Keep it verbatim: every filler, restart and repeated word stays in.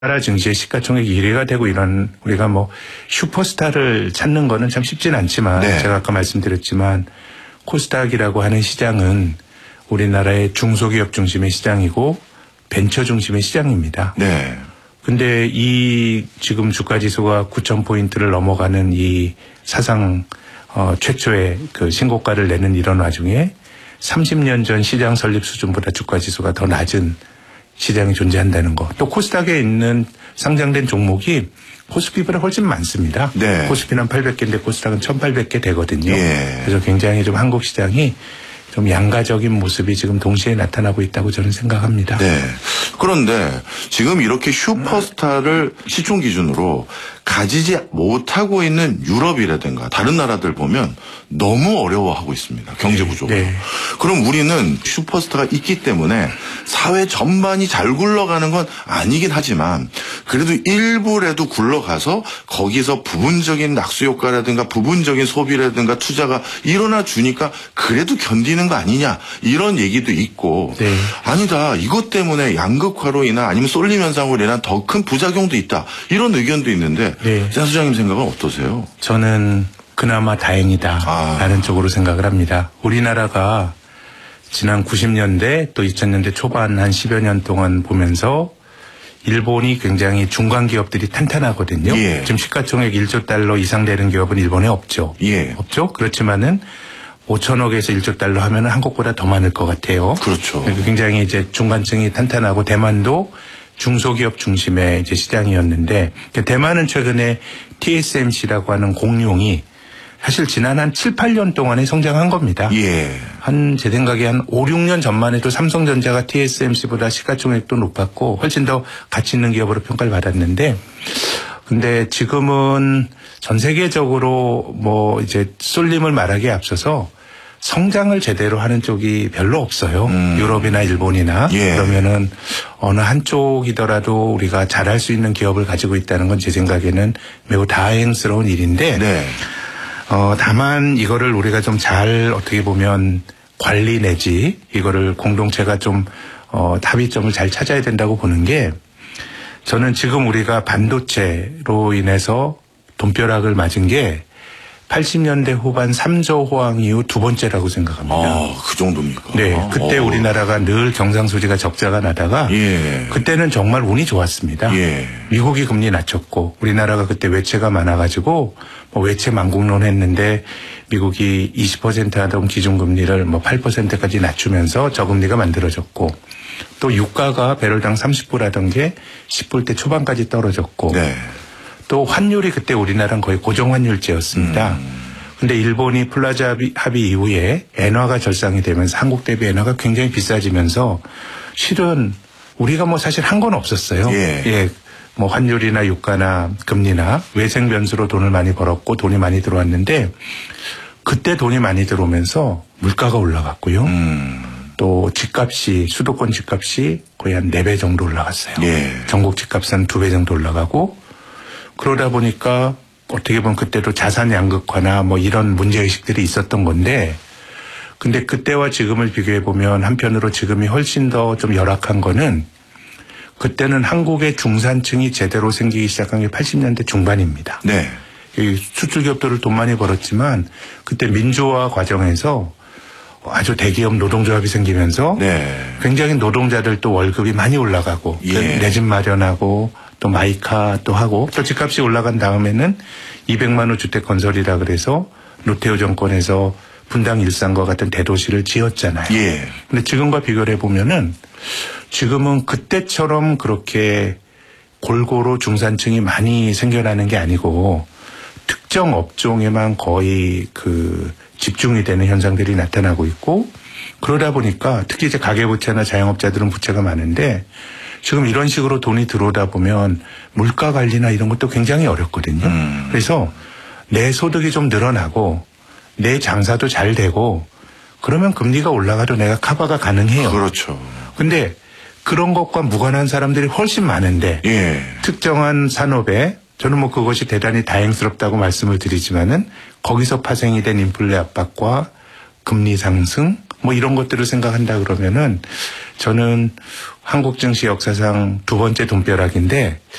나라 증시의 시가총액 일 위가 되고 이런 우리가 뭐 슈퍼스타를 찾는 거는 참 쉽진 않지만 네. 제가 아까 말씀드렸지만 코스닥이라고 하는 시장은 우리나라의 중소기업 중심의 시장이고 벤처 중심의 시장입니다. 네. 근데 이 지금 주가지수가 구천 포인트를 넘어가는 이 사상 어, 최초의 그 신고가를 내는 이런 와중에 삼십 년 전 시장 설립 수준보다 주가지수가 더 낮은 시장이 존재한다는 거. 또 코스닥에 있는 상장된 종목이 코스피보다 훨씬 많습니다. 네. 코스피는 팔백 개인데 코스닥은 천팔백 개 되거든요. 예. 그래서 굉장히 좀 한국 시장이 좀 양가적인 모습이 지금 동시에 나타나고 있다고 저는 생각합니다. 네. 그런데 지금 이렇게 슈퍼스타를 시총 기준으로 가지지 못하고 있는 유럽이라든가 다른 나라들 보면 너무 어려워하고 있습니다. 경제 구조가. 네. 그럼 우리는 슈퍼스타가 있기 때문에 사회 전반이 잘 굴러가는 건 아니긴 하지만 그래도 일부라도 굴러가서 거기서 부분적인 낙수 효과라든가 부분적인 소비라든가 투자가 일어나 주니까 그래도 견디는 거 아니냐 이런 얘기도 있고 네. 아니다. 이것 때문에 양극화로 인한 아니면 쏠림 현상으로 인한 더 큰 부작용도 있다. 이런 의견도 있는데 네. 장 소장님 생각은 어떠세요? 저는 그나마 다행이다 아. 라는 쪽으로 생각을 합니다. 우리나라가 지난 구십 년대 또 이천 년대 초반 한 십여 년 동안 보면서 일본이 굉장히 중간 기업들이 탄탄하거든요. 예. 지금 시가총액 일조 달러 이상 되는 기업은 일본에 없죠. 예. 없죠. 그렇지만은 오천억에서 일조 달러 하면 한국보다 더 많을 것 같아요. 그렇죠. 굉장히 이제 중간층이 탄탄하고 대만도 중소기업 중심의 이제 시장이었는데 대만은 최근에 티에스엠씨라고 하는 공룡이 사실 지난 한 칠, 팔 년 동안에 성장한 겁니다. 예. 한 제 생각에 한 오, 육 년 전만 해도 삼성전자가 티에스엠씨보다 시가총액도 높았고 훨씬 더 가치 있는 기업으로 평가를 받았는데 근데 지금은 전 세계적으로 뭐 이제 쏠림을 말하기에 앞서서 성장을 제대로 하는 쪽이 별로 없어요. 음. 유럽이나 일본이나. 예. 그러면은 어느 한쪽이더라도 우리가 잘할 수 있는 기업을 가지고 있다는 건 제 생각에는 매우 다행스러운 일인데 네. 어, 다만 이거를 우리가 좀 잘 어떻게 보면 관리 내지 이거를 공동체가 좀 어, 합의점을 잘 찾아야 된다고 보는 게 저는 지금 우리가 반도체로 인해서 돈벼락을 맞은 게 팔십 년대 후반 삼조 호황 이후 두 번째라고 생각합니다. 아, 그 정도입니까? 네. 그때 오. 우리나라가 늘 경상수지가 적자가 나다가 예. 그때는 정말 운이 좋았습니다. 예. 미국이 금리 낮췄고 우리나라가 그때 외채가 많아가지고 뭐 외채 만국론 했는데 미국이 이십 퍼센트 하던 기준금리를 뭐 팔 퍼센트까지 낮추면서 저금리가 만들어졌고 또 유가가 배럴당 삼십 불 하던 게 십 불대 초반까지 떨어졌고 네. 또 환율이 그때 우리나라는 거의 고정환율제였습니다. 그런데 음. 일본이 플라자 합의, 합의 이후에 엔화가 절상이 되면서 한국 대비 엔화가 굉장히 비싸지면서 실은 우리가 뭐 사실 한 건 없었어요. 예. 예. 뭐 환율이나 유가나 금리나 외생 변수로 돈을 많이 벌었고 돈이 많이 들어왔는데 그때 돈이 많이 들어오면서 물가가 올라갔고요. 음. 또 집값이 수도권 집값이 거의 한 네 배 정도 올라갔어요. 예. 전국 집값은 두 배 정도 올라가고 그러다 보니까 어떻게 보면 그때도 자산 양극화나 뭐 이런 문제의식들이 있었던 건데 근데 그때와 지금을 비교해 보면 한편으로 지금이 훨씬 더 좀 열악한 거는 그때는 한국의 중산층이 제대로 생기기 시작한 게 팔십 년대 중반입니다. 네. 수출기업들을 돈 많이 벌었지만 그때 민주화 과정에서 아주 대기업 노동조합이 생기면서 네. 굉장히 노동자들도 월급이 많이 올라가고 예. 내 집 마련하고 또 마이카 또 하고 또 집값이 올라간 다음에는 이백만 호 주택 건설이라 그래서 노태우 정권에서 분당 일산과 같은 대도시를 지었잖아요. 예. 근데 지금과 비교를 해보면은 지금은 그때처럼 그렇게 골고루 중산층이 많이 생겨나는 게 아니고 특정 업종에만 거의 그 집중이 되는 현상들이 나타나고 있고 그러다 보니까 특히 이제 가계부채나 자영업자들은 부채가 많은데 지금 이런 식으로 돈이 들어오다 보면 물가 관리나 이런 것도 굉장히 어렵거든요. 음. 그래서 내 소득이 좀 늘어나고 내 장사도 잘 되고 그러면 금리가 올라가도 내가 커버가 가능해요. 그렇죠. 근데 그런 것과 무관한 사람들이 훨씬 많은데 예. 특정한 산업에 저는 뭐 그것이 대단히 다행스럽다고 말씀을 드리지만은 거기서 파생이 된 인플레 압박과 금리 상승 뭐 이런 것들을 생각한다 그러면은 저는 한국 증시 역사상 두 번째 돈벼락인데